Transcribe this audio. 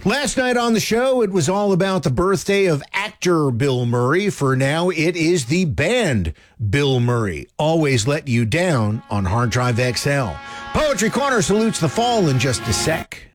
Last night on the show, it was all about the birthday of actor Bill Murray. For now, it is the band Bill Murray. Always Let You Down on Hard Drive XL. Poetry Corner salutes the fall in just a sec.